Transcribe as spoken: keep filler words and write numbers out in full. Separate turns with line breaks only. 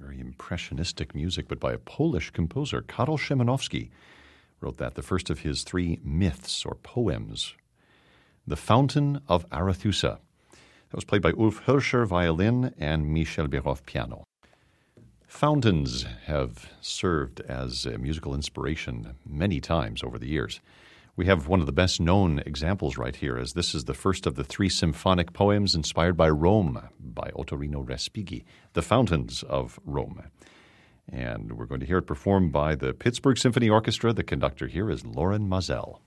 very impressionistic music, but by a Polish composer, Karol Szymanowski. Wrote that, the first of his three myths or poems. The Fountain of Arethusa. That was played by Ulf Hirscher, violin, and Michel Berhoff, piano. Fountains have served as a musical inspiration many times over the years. We have one of the best-known examples right here, as this is the first of the three symphonic poems inspired by Rome by Ottorino Respighi, The Fountains of Rome. And we're going to hear it performed by the Pittsburgh Symphony Orchestra. The conductor here is Loren Maazel.